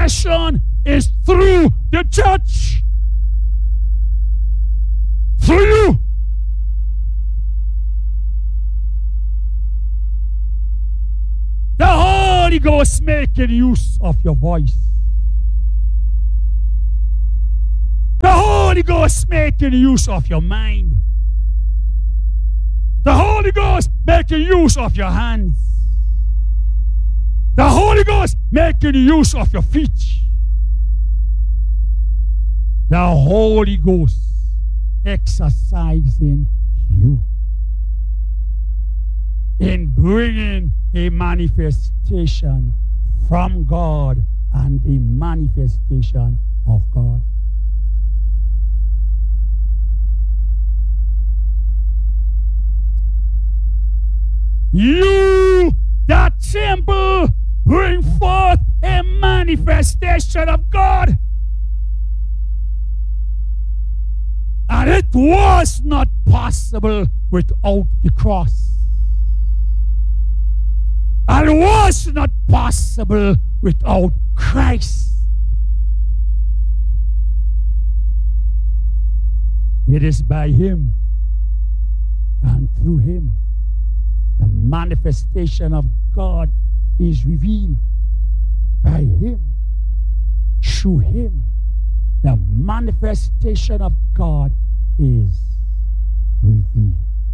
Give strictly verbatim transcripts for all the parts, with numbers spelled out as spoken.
manifestation is through the church. Through you. The Holy Ghost making use of your voice. The Holy Ghost making use of your mind. The Holy Ghost making use of your hands. The Holy Ghost making use of your feet. The Holy Ghost exercising you in bringing a manifestation from God and a manifestation of God. You, that temple, bring forth a manifestation of God. And it was not possible without the cross. And it was not possible without Christ. It is by Him and through Him the manifestation of God is revealed. By Him, through Him, the manifestation of God is revealed.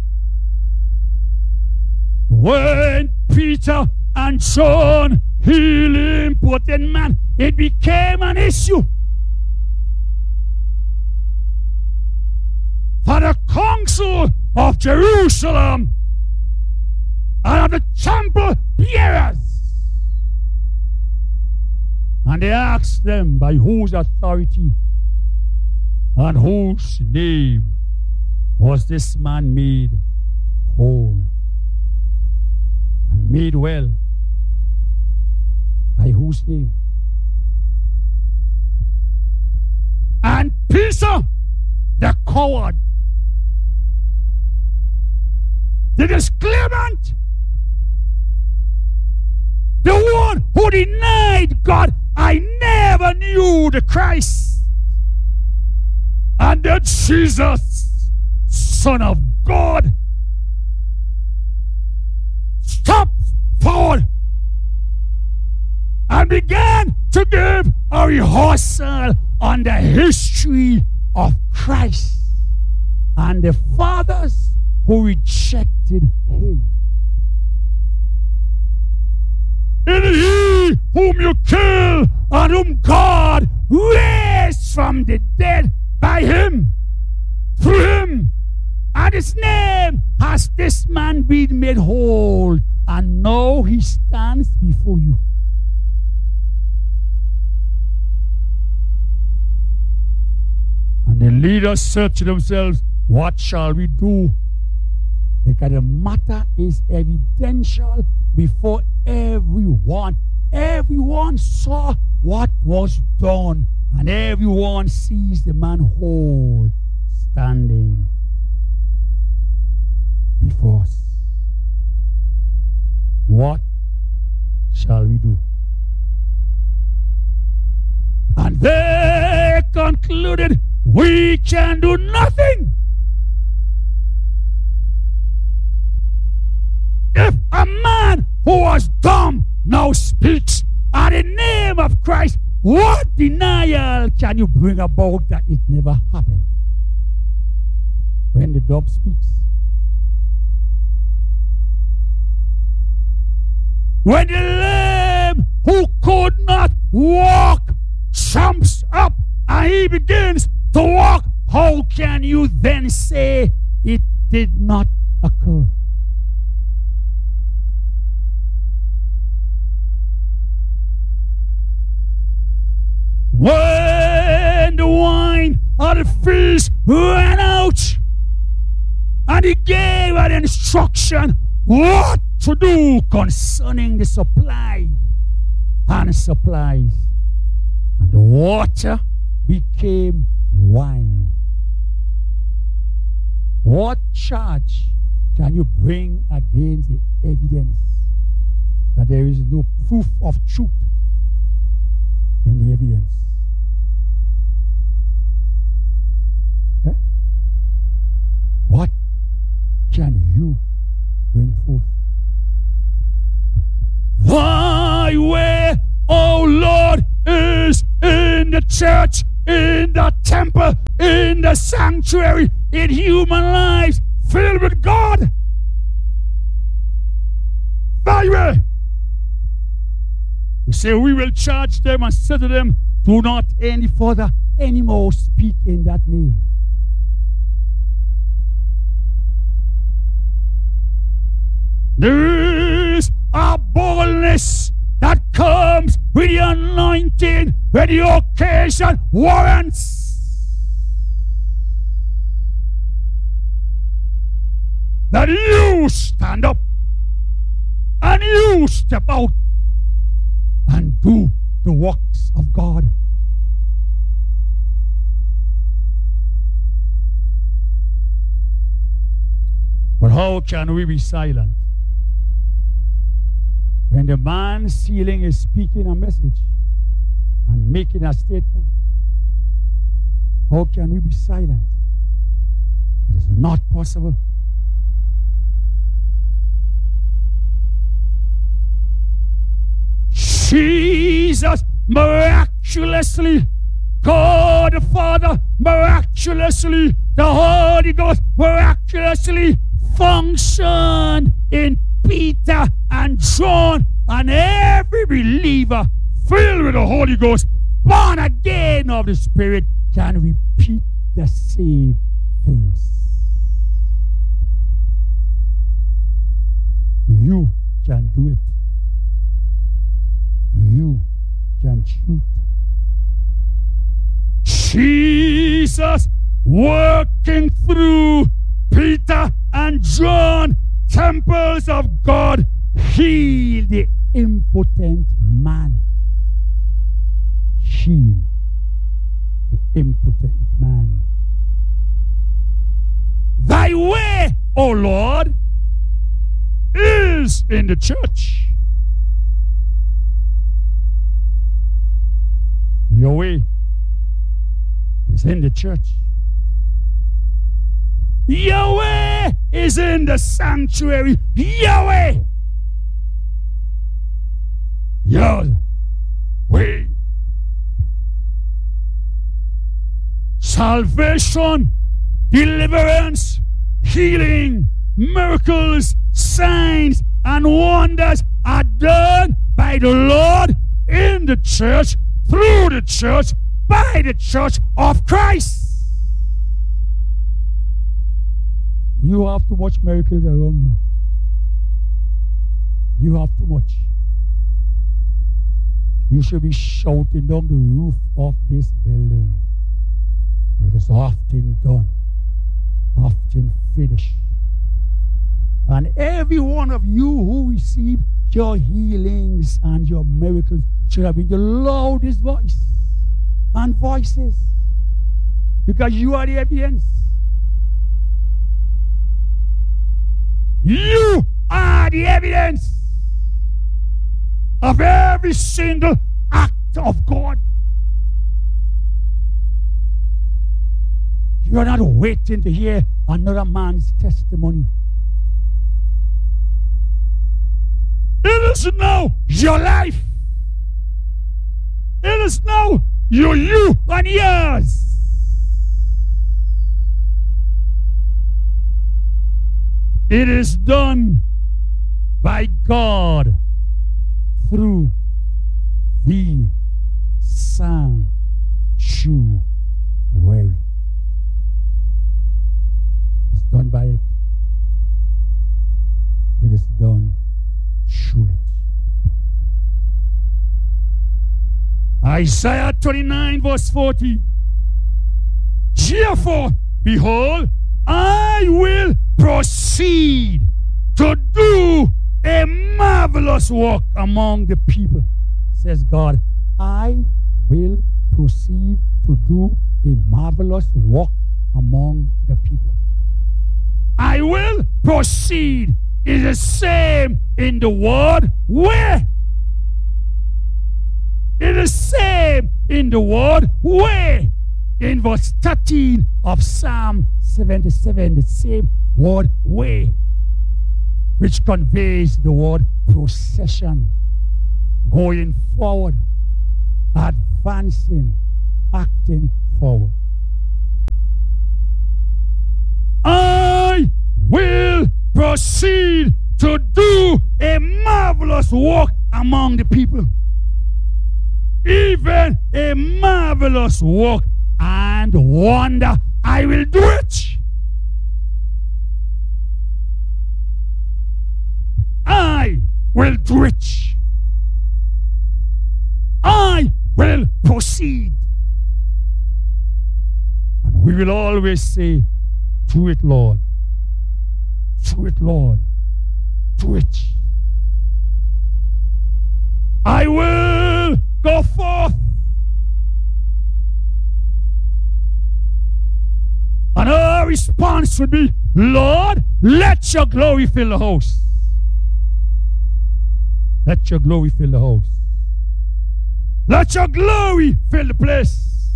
When Peter and John healed impotent man, it became an issue for the council of Jerusalem and of the temple bearers. And they asked them, by whose authority and whose name was this man made whole and made well? By whose name? And Peter, the coward, the disclaimant, the one who denied God, I never knew the Christ. And that Jesus, Son of God, stopped forward and began to give a rehearsal on the history of Christ and the fathers who rejected Him. It is He whom you kill and whom God raised from the dead. By Him, through Him, and His name has this man been made whole, and now he stands before you. And the leaders said to themselves, what shall we do? Because the matter is evidential before everyone. Everyone saw what was done, and everyone sees the man whole standing before us. What shall we do? And they concluded, we can do nothing. If a man who was dumb now speaks in the name of Christ, what denial can you bring about that it never happened? When the dove speaks, when the lame who could not walk jumps up and he begins to walk, how can you then say it did not occur? When the wine of the feast ran out, and He gave an instruction what to do concerning the supply and supplies, and the water became wine. What charge can you bring against the evidence that there is no proof of truth in the church, in the temple, in the sanctuary, in human lives filled with God. By the way, they say we will charge them and say to them, do not any further anymore speak in that name. There is a boldness that comes with the anointing when the occasion warrants. That you stand up and you step out and do the works of God. But how can we be silent when the man sealing is speaking a message and making a statement? How can we be silent? It is not possible. Jesus miraculously, God the Father miraculously, the Holy Ghost miraculously functioned in Peter and John, and every believer filled with the Holy Ghost, born again of the Spirit, can repeat the same things. You can do it. You can shoot. Jesus working through Peter and John, temples of God, heal the impotent man. Heal the impotent man. Thy way, O Lord, is in the church. Your way is in the church. Yahweh is in the sanctuary. Yahweh. Yahweh. Salvation, deliverance, healing, miracles, signs, and wonders are done by the Lord in the church, through the church, by the church of Christ. You have too much miracles around you. You have too much. You should be shouting down the roof of this building. It is often done, often finished. And every one of you who received your healings and your miracles should have been the loudest voice and voices, because you are the evidence. You are the evidence of every single act of God. You are not waiting to hear another man's testimony. It is now your life. It is now your you and yours. It is done by God through the sanctuary. It's done by it. It is done through it. Isaiah twenty-nine verse forty. Therefore, behold, I will proceed to do a marvelous work among the people, says God. I will proceed to do a marvelous work among the people. I will proceed is the same in the word where. It is the same in the word where. In verse thirteen of Psalm seventy-seven, the same word way, which conveys the word procession, going forward, advancing, acting forward. I will proceed to do a marvelous work among the people. Even a marvelous work and wonder, I will do it. I will do it. I will proceed. And we will always say, do it, Lord. Do it, Lord. Do it. I will go forth. And our response would be, Lord, let your glory fill the house. Let your glory fill the house. Let your glory fill the place.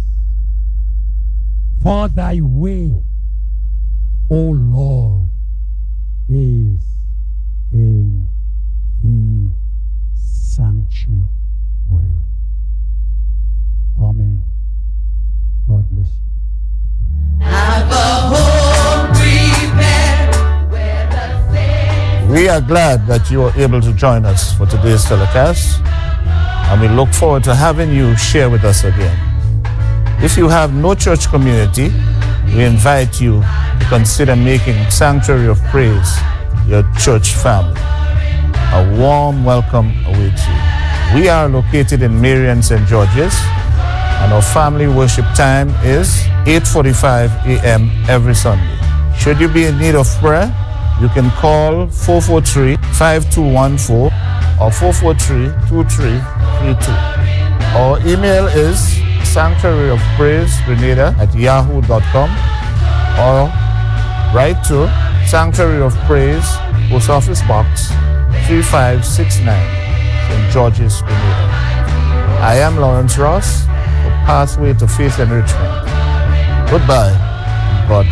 For thy way, O Lord, is in the sanctuary. Amen. God bless you. Have a home prepared where the saints. We are glad that you are able to join us for today's telecast, and we look forward to having you share with us again. If you have no church community, we invite you to consider making Sanctuary of Praise your church family. A warm welcome awaits you. We are located in Marion, Saint George's, and our family worship time is eight forty-five a.m. every Sunday. Should you be in need of prayer, you can call four four three, five two one four or four four three, two three three two. Our email is sanctuary of praise grenada at yahoo dot com, or write to Sanctuary of Praise, Post Office Box three five six nine, Saint George's, Grenada. I am Lawrence Ross for Pathway to Faith Enrichment. Goodbye.